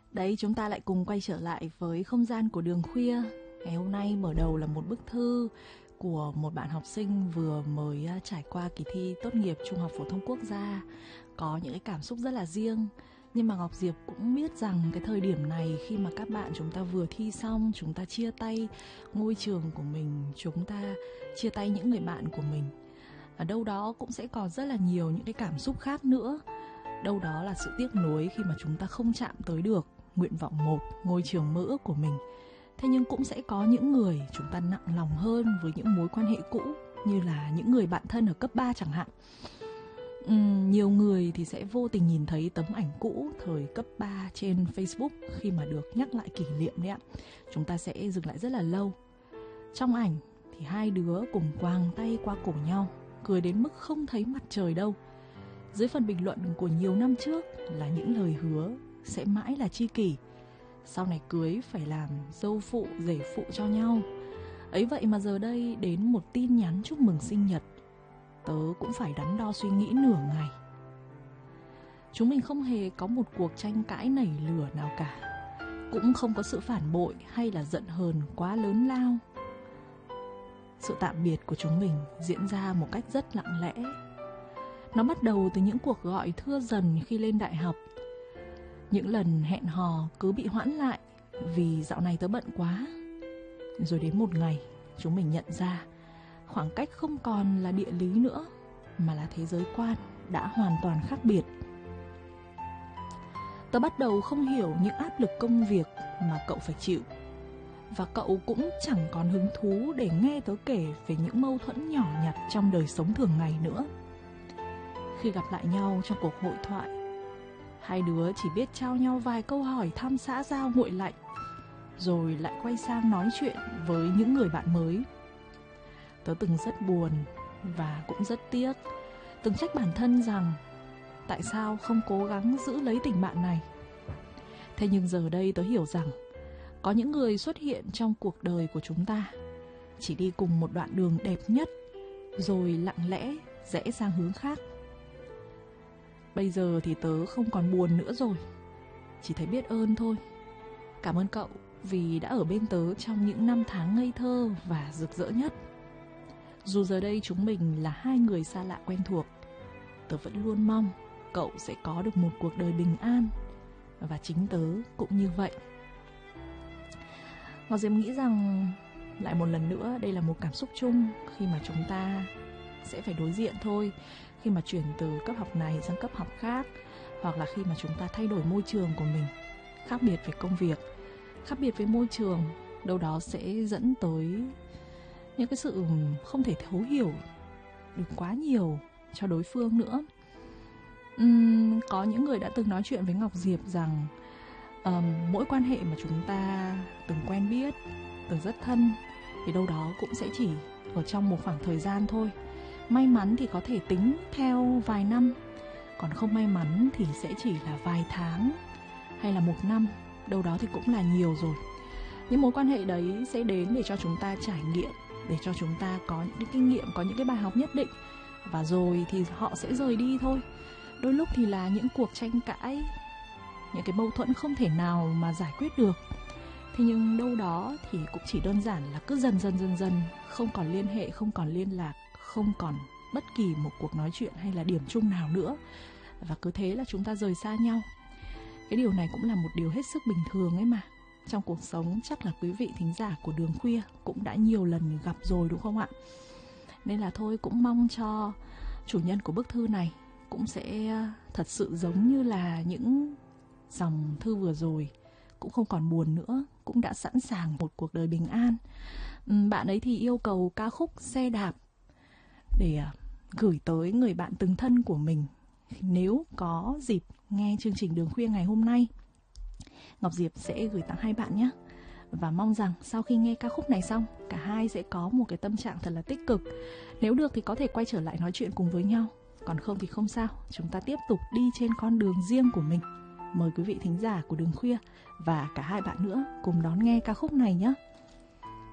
Đấy, chúng ta lại cùng quay trở lại với không gian của đường khuya. Ngày hôm nay mở đầu là một bức thư của một bạn học sinh vừa mới trải qua kỳ thi tốt nghiệp Trung học phổ thông quốc gia. Có những cái cảm xúc rất là riêng. Nhưng mà Ngọc Diệp cũng biết rằng cái thời điểm này khi mà các bạn chúng ta vừa thi xong, chúng ta chia tay ngôi trường của mình, chúng ta chia tay những người bạn của mình, ở đâu đó cũng sẽ còn rất là nhiều những cái cảm xúc khác nữa. Đâu đó là sự tiếc nuối khi mà chúng ta không chạm tới được nguyện vọng 1, ngôi trường mơ ước của mình. Thế nhưng cũng sẽ có những người chúng ta nặng lòng hơn với những mối quan hệ cũ, như là những người bạn thân ở cấp 3 chẳng hạn. Nhiều người thì sẽ vô tình nhìn thấy tấm ảnh cũ thời cấp 3 trên Facebook khi mà được nhắc lại kỷ niệm đấy ạ. Chúng ta sẽ dừng lại rất là lâu. Trong ảnh thì hai đứa cùng quàng tay qua cổ nhau, cười đến mức không thấy mặt trời đâu. Dưới phần bình luận của nhiều năm trước là những lời hứa sẽ mãi là tri kỷ, sau này cưới phải làm dâu phụ rể phụ cho nhau. Ấy vậy mà giờ đây đến một tin nhắn chúc mừng sinh nhật, tớ cũng phải đắn đo suy nghĩ nửa ngày. Chúng mình không hề có một cuộc tranh cãi nảy lửa nào cả, cũng không có sự phản bội hay là giận hờn quá lớn lao. Sự tạm biệt của chúng mình diễn ra một cách rất lặng lẽ. Nó bắt đầu từ những cuộc gọi thưa dần khi lên đại học. Những lần hẹn hò cứ bị hoãn lại vì dạo này tớ bận quá. Rồi đến một ngày, chúng mình nhận ra khoảng cách không còn là địa lý nữa, mà là thế giới quan đã hoàn toàn khác biệt. Tớ bắt đầu không hiểu những áp lực công việc mà cậu phải chịu, và cậu cũng chẳng còn hứng thú để nghe tớ kể về những mâu thuẫn nhỏ nhặt trong đời sống thường ngày nữa. Khi gặp lại nhau trong cuộc hội thoại, hai đứa chỉ biết trao nhau vài câu hỏi thăm xã giao nguội lạnh, rồi lại quay sang nói chuyện với những người bạn mới. Tớ từng rất buồn và cũng rất tiếc, từng trách bản thân rằng tại sao không cố gắng giữ lấy tình bạn này. Thế nhưng giờ đây tớ hiểu rằng có những người xuất hiện trong cuộc đời của chúng ta, chỉ đi cùng một đoạn đường đẹp nhất, rồi lặng lẽ rẽ sang hướng khác. Bây giờ thì tớ không còn buồn nữa rồi, chỉ thấy biết ơn thôi. Cảm ơn cậu vì đã ở bên tớ trong những năm tháng ngây thơ và rực rỡ nhất. Dù giờ đây chúng mình là hai người xa lạ quen thuộc, tớ vẫn luôn mong cậu sẽ có được một cuộc đời bình an, và chính tớ cũng như vậy. Ngọc Diệp nghĩ rằng lại một lần nữa đây là một cảm xúc chung khi mà chúng ta sẽ phải đối diện thôi, khi mà chuyển từ cấp học này sang cấp học khác, hoặc là khi mà chúng ta thay đổi môi trường của mình. Khác biệt về công việc, khác biệt về môi trường, đâu đó sẽ dẫn tới những cái sự không thể thấu hiểu được quá nhiều cho đối phương nữa. Có những người đã từng nói chuyện với Ngọc Diệp rằng mỗi quan hệ mà chúng ta từng quen biết, từng rất thân, thì đâu đó cũng sẽ chỉ ở trong một khoảng thời gian thôi. May mắn thì có thể tính theo vài năm, còn không may mắn thì sẽ chỉ là vài tháng hay là một năm, đâu đó thì cũng là nhiều rồi. Những mối quan hệ đấy sẽ đến để cho chúng ta trải nghiệm, để cho chúng ta có những cái kinh nghiệm, có những cái bài học nhất định, và rồi thì họ sẽ rời đi thôi. Đôi lúc thì là những cuộc tranh cãi, những cái mâu thuẫn không thể nào mà giải quyết được. Thế nhưng đâu đó thì cũng chỉ đơn giản là cứ dần dần không còn liên hệ, không còn liên lạc, không còn bất kỳ một cuộc nói chuyện hay là điểm chung nào nữa, và cứ thế là chúng ta rời xa nhau. Cái điều này cũng là một điều hết sức bình thường ấy mà. Trong cuộc sống chắc là quý vị thính giả của Đường Khuya cũng đã nhiều lần gặp rồi đúng không ạ? Nên là thôi, cũng mong cho chủ nhân của bức thư này cũng sẽ thật sự giống như là những dòng thư vừa rồi, cũng không còn buồn nữa, cũng đã sẵn sàng một cuộc đời bình an. Bạn ấy thì yêu cầu ca khúc Xe Đạp để gửi tới người bạn từng thân của mình nếu có dịp nghe chương trình Đường Khuya ngày hôm nay. Ngọc Diệp sẽ gửi tặng hai bạn nhé. Và mong rằng sau khi nghe ca khúc này xong, cả hai sẽ có một cái tâm trạng thật là tích cực. Nếu được thì có thể quay trở lại nói chuyện cùng với nhau, còn không thì không sao, chúng ta tiếp tục đi trên con đường riêng của mình. Mời quý vị thính giả của Đường Khuya và cả hai bạn nữa cùng đón nghe ca khúc này nhé.